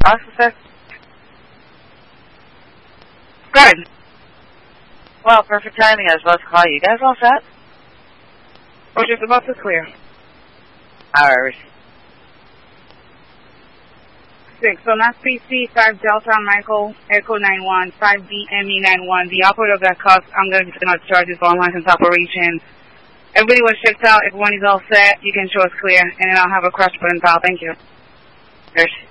Officer? Good. Well, perfect timing. I was about to call you. You guys all set? We're just about to clear. Alright. 6. So that's PC 5 Delta Michael Echo 91 5 DME 91. The operator got cuffed. I'm going to be sending out charges for unlicensed operation. Everybody was checked out. Everyone is all set. You can show us clear, and then I'll have a crash put in file. Thank you. There's